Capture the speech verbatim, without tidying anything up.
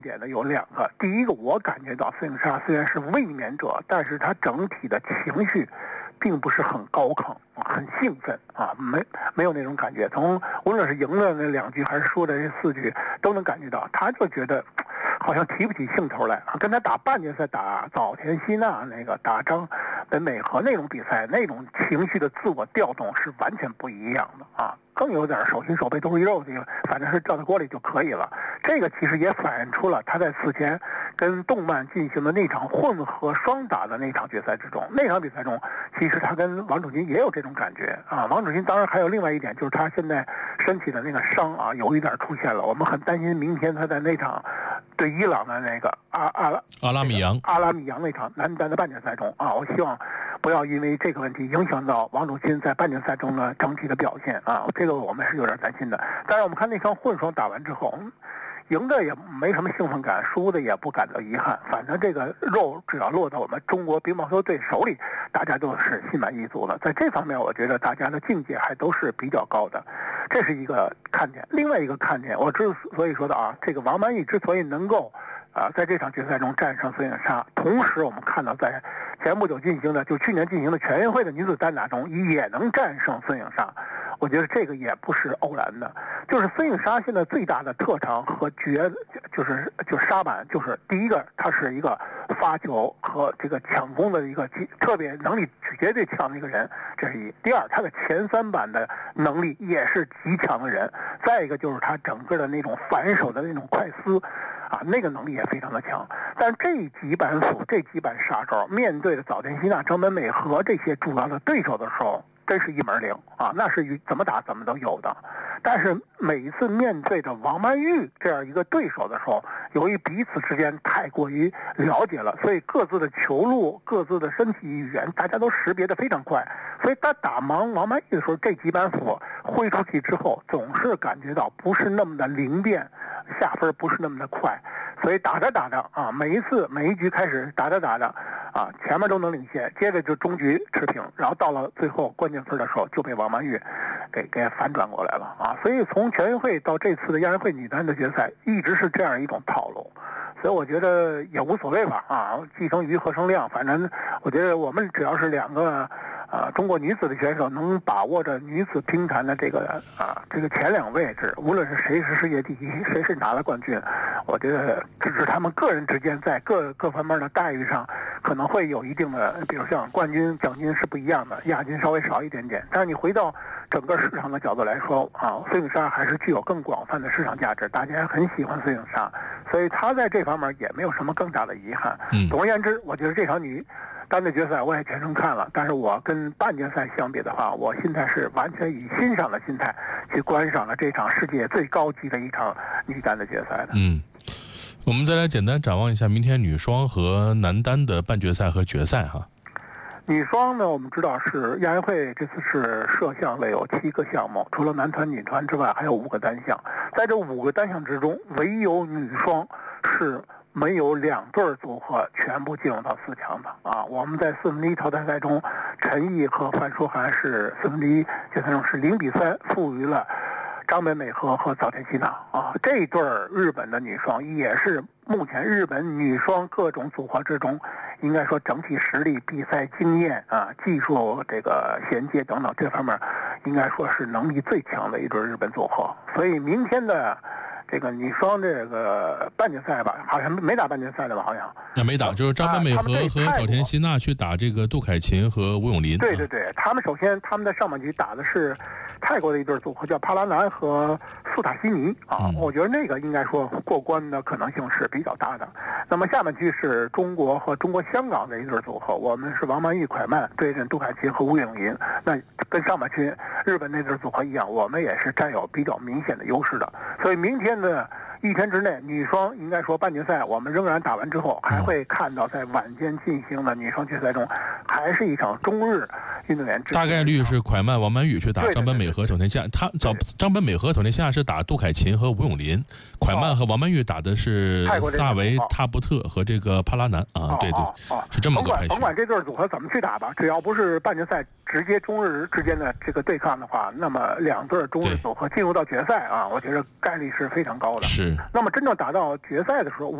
点的有两个，第一个我感觉到孙颖莎虽然是卫冕者，但是她整体的情绪并不是很高亢，很兴奋啊，没没有那种感觉。从无论是赢了那两局还是输的这四局，都能感觉到，她就觉得好像提不起兴头来啊。跟她打半决赛、打早田希娜那个、打张本美和那种比赛，那种情绪的自我调动是完全不一样的啊。更有点手心手背都是肉的，反正是掉到锅里就可以了。这个其实也反映出了他在此前跟动漫进行的那场混合双打的那场决赛之中，那场比赛中，其实他跟王楚钦也有这种感觉啊。王楚钦当然还有另外一点，就是他现在身体的那个伤啊，有一点出现了。我们很担心明天他在那场对伊朗的那个阿阿拉阿拉米扬阿拉米扬那场男单的半决赛中啊，我希望不要因为这个问题影响到王楚钦在半决赛中的整体的表现啊。这个我们是有点担心的。但是我们看那场混双打完之后，赢的也没什么兴奋感，输的也不感到遗憾。反正这个肉只要落到我们中国乒乓球队手里，大家都是心满意足了。在这方面，我觉得大家的境界还都是比较高的，这是一个看点。另外一个看点，我之所以说的啊，这个王曼玉之所以能够啊在这场决赛中战胜孙颖莎，同时我们看到在前不久进行的，就去年进行的全运会的女子单打中，也能战胜孙颖莎。我觉得这个也不是偶然的，就是孙颖莎现在最大的特长和绝，就是就是沙板，就是第一个，她是一个发球和这个抢攻的一个特别能力绝对强的一个人，这是一。第二，她的前三板的能力也是极强的人。再一个就是她整个的那种反手的那种快撕，啊，那个能力也非常的强。但这几板斧、这几板杀招，面对着早田希娜、张本美和这些主要的对手的时候，真是一门灵啊！那是怎么打怎么都有的。但是每一次面对着王曼玉这样一个对手的时候，由于彼此之间太过于了解了，所以各自的球路、各自的身体语言，大家都识别的非常快。所以他打王王曼玉的时候，这几板斧挥出去之后，总是感觉到不是那么的灵便，下分不是那么的快。所以打着打着啊，每一次每一局开始打着打着啊，前面都能领先，接着就中局持平，然后到了最后关键分的时候就被王曼玉给给反转过来了啊！所以从全运会到这次的亚运会女单的决赛，一直是这样一种套路。所以我觉得也无所谓吧啊，既生瑜何生亮，反正我觉得我们只要是两个啊中国女子的选手能把握着女子乒坛的这个啊这个前两位置，无论是谁是世界第一，谁是拿了冠军，我觉得只是他们个人之间在各各方面的待遇上可能会有一定的，比如像冠军奖金是不一样的，亚军稍微少一点点。但是你回到整个市场的角度来说啊，孙颖莎还是具有更广泛的市场价值，大家很喜欢孙颖莎，所以她在这方面也没有什么更大的遗憾。 嗯， 总而言之，我觉得这场女单的决赛我也全程看了，但是我跟半决赛相比的话，我现在是完全以欣赏的心态去观赏了这场世界最高级的一场女单的决赛的。 嗯，我们再来简单展望一下明天女双和男单的半决赛和决赛哈。 女双呢，我们知道是亚运会这次是设项为有七个项目，除了男团、女团之外，还有五个单项。在这五个单项之中，唯有女双是没有两对组合全部进入到四强的啊！我们在四分之一淘汰赛中，陈毅和范舒涵是四分之一决赛中是零比三负于了张本美和和早田希娜啊！这对日本的女双也是目前日本女双各种组合之中，应该说整体实力、比赛经验啊、技术这个衔接等等这方面，应该说是能力最强的一对日本组合。所以明天的这个女双这个半决赛吧，好像没打半决赛的吧？好像那没打，就是张本美和、啊、和早田希娜去打这个杜凯琴和吴永林。 对对对，他们首先他们在上半局打的是泰国的一对组合，叫帕拉南和苏塔西尼啊、嗯，我觉得那个应该说过关的可能性是比较大的。那么下半局是中国和中国香港的一对组合，我们是王曼玉、蒯曼对阵杜凯琴和吴永林。那跟上半局日本那对组合一样，我们也是占有比较明显的优势的。所以明天的一天之内，女双应该说半决赛我们仍然打完之后，还会看到在晚间进行的女双决赛中，还是一场中日运动员。 大概率是蒯曼、王曼玉去打张本美和早田希娜，他张张本美和早田希娜是打杜凯琴和吴永林，蒯曼和王曼玉打的是萨维塔布特和这个帕拉南啊，对对， 哦哦、 是这么个甭管排序。 甭管这对组合怎么去打吧，只要不是半决赛直接中日之间的这个对抗的话，那么两对中日组合进入到决赛啊，我觉得概率是非常高的。 是。 那么真正打到决赛的时候，